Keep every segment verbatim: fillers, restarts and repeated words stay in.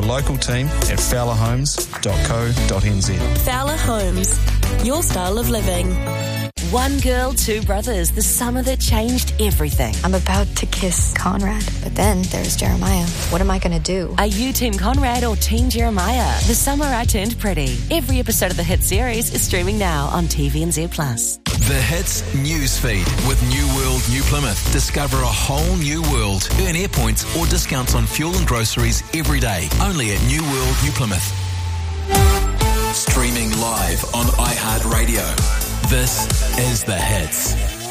local team at fowler homes dot co dot n z. Fowler Homes, your style of living. One girl, two brothers, the summer that changed everything. I'm about to kiss Conrad, but then there's Jeremiah. What am I going to do? Are you Team Conrad or Team Jeremiah? The Summer I Turned Pretty. Every episode of the hit series is streaming now on T V N Z plus. The Hits Newsfeed with New World New Plymouth. Discover a whole new world. Earn air points or discounts on fuel and groceries every day. Only at New World New Plymouth. Streaming live on iHeartRadio. This is The Hits.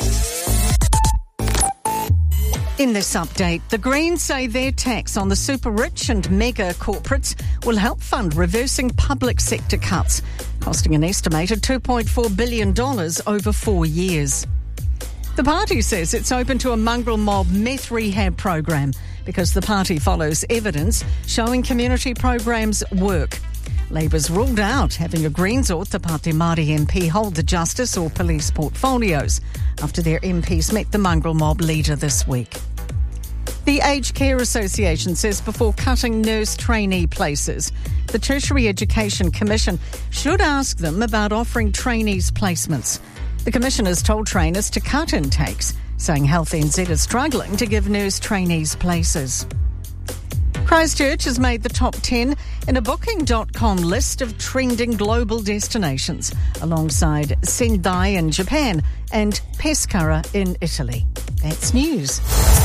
In this update, the Greens say their tax on the super rich and mega corporates will help fund reversing public sector cuts, costing an estimated two point four billion dollars over four years. The party says it's open to a mongrel mob meth rehab program because the party follows evidence showing community programs work. Labour's ruled out having a Greens or Te Pāti Māori M P hold the justice or police portfolios after their M Ps met the mongrel mob leader this week. The Aged Care Association says before cutting nurse trainee places, the Tertiary Education Commission should ask them about offering trainees placements. The Commission has told trainers to cut intakes, saying Health N Z is struggling to give nurse trainees places. Christchurch has made the top ten in a booking dot com list of trending global destinations, alongside Sendai in Japan and Pescara in Italy. That's news.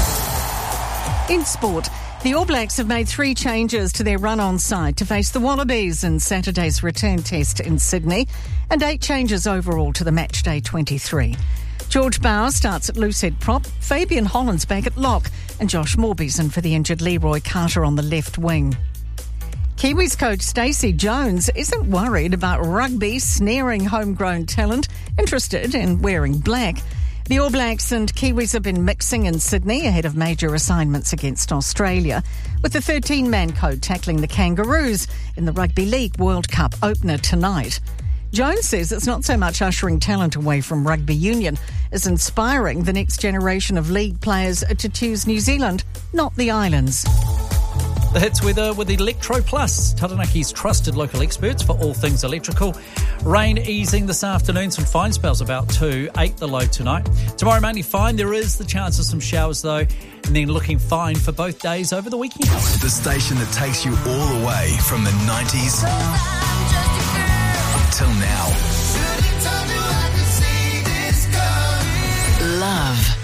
In sport, the All Blacks have made three changes to their run-on side to face the Wallabies in Saturday's return test in Sydney, and eight changes overall to the matchday twenty-three. George Bauer starts at loosehead prop, Fabian Holland's back at lock, and Josh Morby's in for the injured Leroy Carter on the left wing. Kiwis coach Stacey Jones isn't worried about rugby snaring homegrown talent interested in wearing black. The All Blacks and Kiwis have been mixing in Sydney ahead of major assignments against Australia, with the thirteen-man code tackling the Kangaroos in the Rugby League World Cup opener tonight. Jones says it's not so much ushering talent away from rugby union as inspiring the next generation of league players to choose New Zealand, not the islands. The Hits weather with Electro Plus, Taranaki's trusted local experts for all things electrical. Rain easing this afternoon, some fine spells about two, eight the low tonight. Tomorrow mainly fine, there is the chance of some showers though, and then looking fine for both days over the weekend. The station that takes you all the way from the nineties till now. Love.